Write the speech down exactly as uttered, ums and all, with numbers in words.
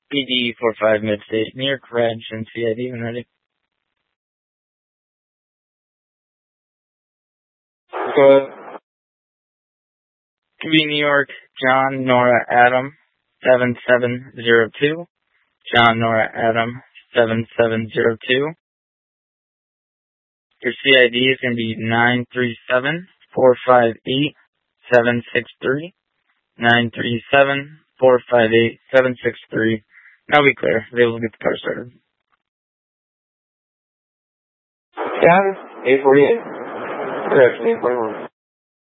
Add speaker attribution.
Speaker 1: P D four five Midstate, New York Reg and C I D when ready. Go ahead. P D New York, John Nora Adam, seven seven zero two. John Nora Adam, seven seven zero two. Your C I D is going to be nine three seven four five eight seven six three. nine three seven four five eight seven six three. Now be clear. They will get the car started.
Speaker 2: Yeah, eight forty-eight. Correct, eight forty-one.